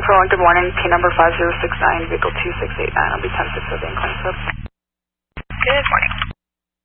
Good morning. P number 5069, vehicle 2689. I'll be 10-6 of the incline.